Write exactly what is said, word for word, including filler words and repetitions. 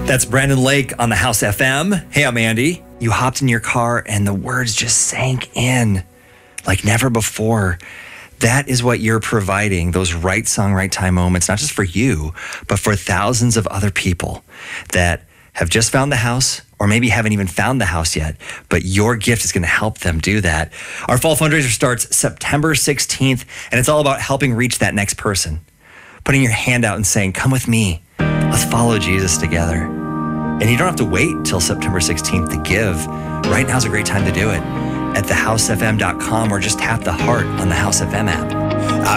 That's Brandon Lake on the House F M. Hey, I'm Andy. You hopped in your car and the words just sank in like never before. That is what you're providing, those right song, right time moments, not just for you, but for thousands of other people that have just found the house or maybe haven't even found the house yet, but your gift is going to help them do that. Our fall fundraiser starts September sixteenth, and it's all about helping reach that next person. Putting your hand out and saying, come with me. Let's follow Jesus together. And you don't have to wait till September sixteenth to give. Right now's a great time to do it at the house f m dot com or just tap the heart on the House F M app.